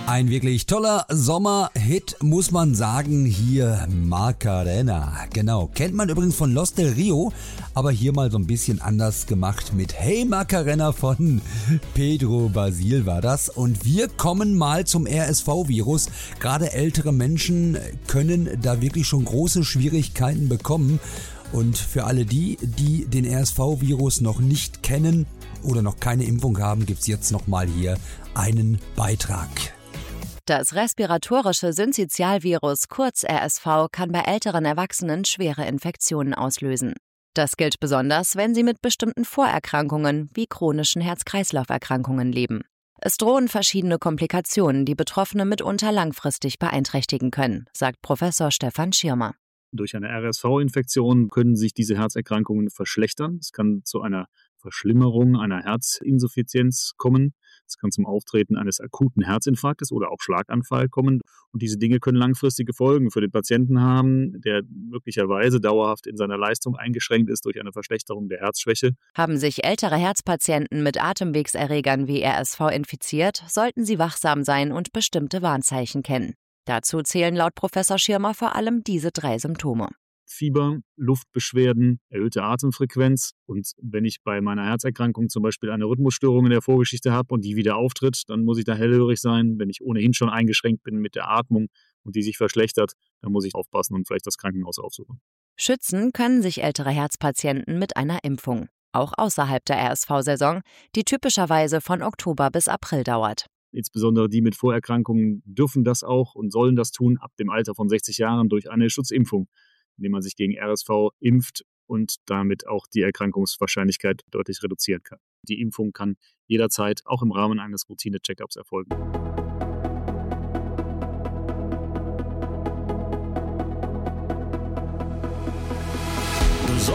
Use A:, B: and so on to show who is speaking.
A: Ein wirklich toller Sommerhit, muss man sagen, hier Macarena. Genau, kennt man übrigens von Los del Rio, aber hier mal so ein bisschen anders gemacht mit Hey Macarena von Pedro Basil war das. Und wir kommen mal zum RSV-Virus. Gerade ältere Menschen können da wirklich schon große Schwierigkeiten bekommen. Und für alle die den RSV-Virus noch nicht kennen oder noch keine Impfung haben, gibt's jetzt nochmal hier einen Beitrag.
B: Das respiratorische Synzytialvirus, kurz RSV, kann bei älteren Erwachsenen schwere Infektionen auslösen. Das gilt besonders, wenn sie mit bestimmten Vorerkrankungen wie chronischen Herz-Kreislauf-Erkrankungen leben. Es drohen verschiedene Komplikationen, die Betroffene mitunter langfristig beeinträchtigen können, sagt Professor Stefan Schirmer.
C: Durch eine RSV-Infektion können sich diese Herzerkrankungen verschlechtern. Es kann zu einer Verschlimmerung einer Herzinsuffizienz kommen. Es kann zum Auftreten eines akuten Herzinfarktes oder auch Schlaganfall kommen. Und diese Dinge können langfristige Folgen für den Patienten haben, der möglicherweise dauerhaft in seiner Leistung eingeschränkt ist durch eine Verschlechterung der Herzschwäche.
B: Haben sich ältere Herzpatienten mit Atemwegserregern wie RSV infiziert, sollten sie wachsam sein und bestimmte Warnzeichen kennen. Dazu zählen laut Professor Schirmer vor allem diese 3 Symptome.
C: Fieber, Luftbeschwerden, erhöhte Atemfrequenz. Und wenn ich bei meiner Herzerkrankung zum Beispiel eine Rhythmusstörung in der Vorgeschichte habe und die wieder auftritt, dann muss ich da hellhörig sein. Wenn ich ohnehin schon eingeschränkt bin mit der Atmung und die sich verschlechtert, dann muss ich aufpassen und vielleicht das Krankenhaus aufsuchen.
B: Schützen können sich ältere Herzpatienten mit einer Impfung, auch außerhalb der RSV-Saison, die typischerweise von Oktober bis April dauert.
C: Insbesondere die mit Vorerkrankungen dürfen das auch und sollen das tun ab dem Alter von 60 Jahren durch eine Schutzimpfung, indem man sich gegen RSV impft und damit auch die Erkrankungswahrscheinlichkeit deutlich reduzieren kann. Die Impfung kann jederzeit auch im Rahmen eines Routine-Check-ups erfolgen.